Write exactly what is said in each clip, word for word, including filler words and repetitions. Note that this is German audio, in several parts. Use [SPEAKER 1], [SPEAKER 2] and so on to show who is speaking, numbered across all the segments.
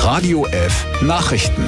[SPEAKER 1] Radio F Nachrichten.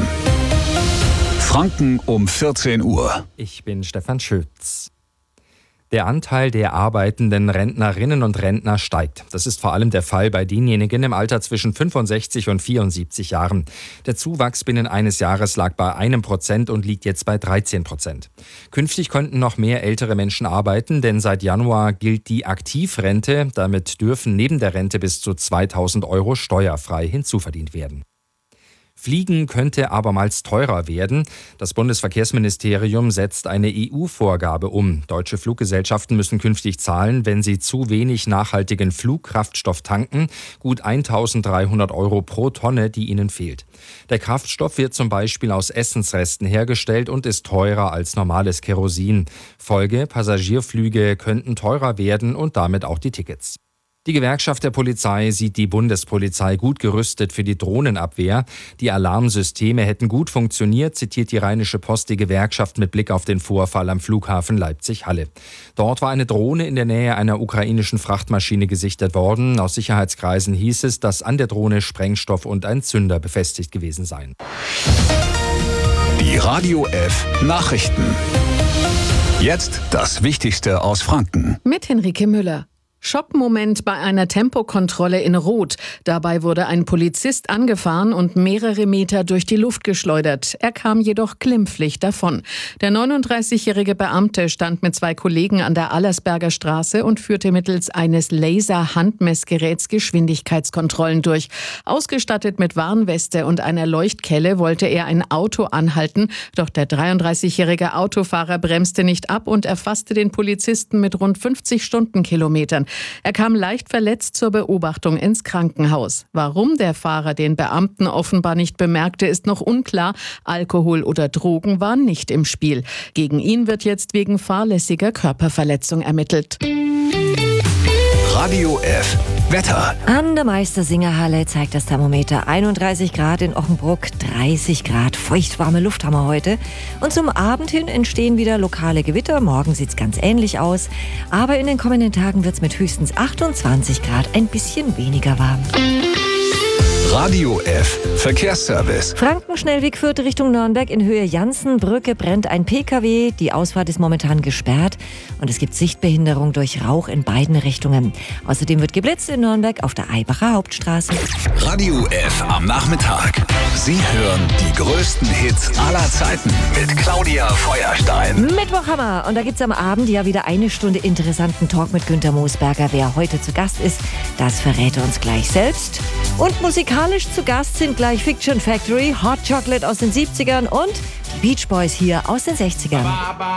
[SPEAKER 1] Franken um vierzehn Uhr.
[SPEAKER 2] Ich bin Stefan Schütz. Der Anteil der arbeitenden Rentnerinnen und Rentner steigt. Das ist vor allem der Fall bei denjenigen im Alter zwischen fünfundsechzig und vierundsiebzig Jahren. Der Zuwachs binnen eines Jahres lag bei einem Prozent und liegt jetzt bei dreizehn Prozent. Künftig könnten noch mehr ältere Menschen arbeiten, denn seit Januar gilt die Aktivrente. Damit dürfen neben der Rente bis zu zweitausend Euro steuerfrei hinzuverdient werden. Fliegen könnte abermals teurer werden. Das Bundesverkehrsministerium setzt eine E U-Vorgabe um. Deutsche Fluggesellschaften müssen künftig zahlen, wenn sie zu wenig nachhaltigen Flugkraftstoff tanken. Gut eintausenddreihundert Euro pro Tonne, die ihnen fehlt. Der Kraftstoff wird zum Beispiel aus Essensresten hergestellt und ist teurer als normales Kerosin. Folge: Passagierflüge könnten teurer werden und damit auch die Tickets. Die Gewerkschaft der Polizei sieht die Bundespolizei gut gerüstet für die Drohnenabwehr. Die Alarmsysteme hätten gut funktioniert, zitiert die Rheinische Post die Gewerkschaft mit Blick auf den Vorfall am Flughafen Leipzig-Halle. Dort war eine Drohne in der Nähe einer ukrainischen Frachtmaschine gesichtet worden. Aus Sicherheitskreisen hieß es, dass an der Drohne Sprengstoff und ein Zünder befestigt gewesen seien.
[SPEAKER 1] Die Radio F Nachrichten. Jetzt das Wichtigste aus Franken.
[SPEAKER 3] Mit Henrike Müller. Schockmoment bei einer Tempokontrolle in Roth. Dabei wurde ein Polizist angefahren und mehrere Meter durch die Luft geschleudert. Er kam jedoch glimpflich davon. Der neununddreißigjährige Beamte stand mit zwei Kollegen an der Allersberger Straße und führte mittels eines Laser-Handmessgeräts Geschwindigkeitskontrollen durch. Ausgestattet mit Warnweste und einer Leuchtkelle wollte er ein Auto anhalten. Doch der dreiunddreißigjährige Autofahrer bremste nicht ab und erfasste den Polizisten mit rund fünfzig Stundenkilometern. Er kam leicht verletzt zur Beobachtung ins Krankenhaus. Warum der Fahrer den Beamten offenbar nicht bemerkte, ist noch unklar. Alkohol oder Drogen waren nicht im Spiel. Gegen ihn wird jetzt wegen fahrlässiger Körperverletzung ermittelt.
[SPEAKER 1] Radio F Wetter.
[SPEAKER 4] An der Meistersingerhalle zeigt das Thermometer einunddreißig Grad, in Ochenbruck dreißig Grad. Feuchtwarme Luft haben wir heute. Und zum Abend hin entstehen wieder lokale Gewitter. Morgen sieht es ganz ähnlich aus. Aber in den kommenden Tagen wird es mit höchstens achtundzwanzig Grad ein bisschen weniger warm.
[SPEAKER 1] Radio F Verkehrsservice.
[SPEAKER 4] Franken-Schnellweg Fürth Richtung Nürnberg in Höhe Jansenbrücke brennt ein P K W. Die Ausfahrt ist momentan gesperrt und es gibt Sichtbehinderung durch Rauch in beiden Richtungen. Außerdem wird geblitzt in Nürnberg auf der Aibacher Hauptstraße.
[SPEAKER 1] Radio F am Nachmittag. Sie hören die größten Hits aller Zeiten mit Claudia Feuerstein.
[SPEAKER 4] Mittwochhammer. Und da gibt es am Abend ja wieder eine Stunde interessanten Talk mit Günter Moosberger. Wer heute zu Gast ist, das verrät er uns gleich selbst. Und musikalisch zu Gast sind gleich Fiction Factory, Hot Chocolate aus den siebzigern und die Beach Boys hier aus den sechzigern.